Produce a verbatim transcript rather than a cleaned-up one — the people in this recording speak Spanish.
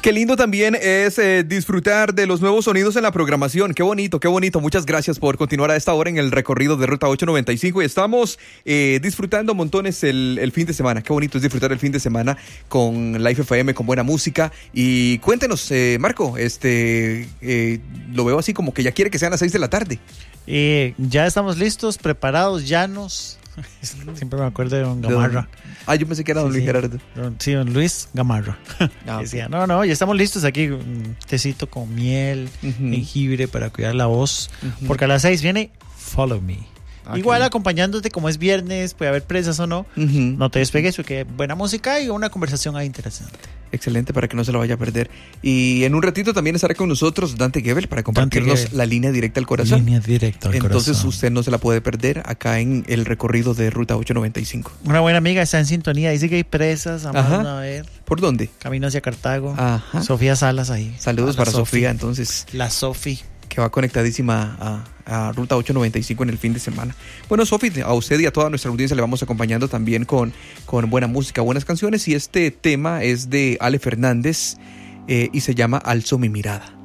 Qué lindo también es eh, disfrutar de los nuevos sonidos en la programación. Qué bonito, qué bonito. Muchas gracias por continuar a esta hora en el recorrido de Ruta ocho noventa y cinco. Y estamos eh, disfrutando montones el, el fin de semana. Qué bonito es disfrutar el fin de semana con Life F M, con buena música. Y cuéntenos, eh, Marco, este, eh, lo veo así como que ya quiere que sean las seis de la tarde. Eh, ya estamos listos, preparados, llanos. Siempre me acuerdo de don Gamarra. Ah, yo pensé que era don sí, Luis sí. Gerardo. Don, sí, don Luis Gamarra. Ah, decía, okay. no, no, ya estamos listos aquí. Un tecito con miel, uh-huh. jengibre para cuidar la voz. Uh-huh. Porque a las seis viene Follow Me. Okay. Igual acompañándote, como es viernes, puede haber presas o no. Uh-huh. No te despegues porque buena música y una conversación ahí interesante. Excelente, para que no se lo vaya a perder. Y en un ratito también estará con nosotros Dante Gebel para compartirnos la línea directa al corazón. Línea directa al Entonces corazón. Entonces usted no se la puede perder acá en el recorrido de Ruta ocho noventa y cinco. Una buena amiga está en sintonía, dice que hay presas, vamos a ver. ¿Por dónde? Camino hacia Cartago. Ajá. Sofía Salas ahí. Saludos para Sofi. Sofía, entonces. La Sofi. Que va conectadísima a, a Ruta ocho noventa y cinco en el fin de semana. Bueno, Sofi, a usted y a toda nuestra audiencia le vamos acompañando también con, con buena música, buenas canciones. Y este tema es de Ale Fernández eh, y se llama Alzo mi mirada.